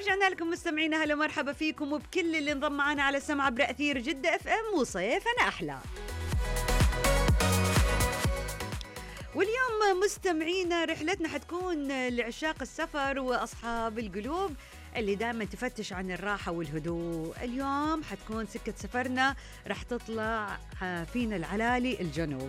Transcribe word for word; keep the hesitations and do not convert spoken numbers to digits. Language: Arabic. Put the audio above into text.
ورجعنا لكم مستمعينا، هلا مرحبا فيكم وبكل اللي انضم معنا على سمع عبر أثير جدة اف ام وصيف انا احلى. واليوم مستمعينا رحلتنا حتكون لعشاق السفر واصحاب القلوب اللي دائما تفتش عن الراحة والهدوء. اليوم حتكون سكة سفرنا رح تطلع فينا العلالي الجنوب.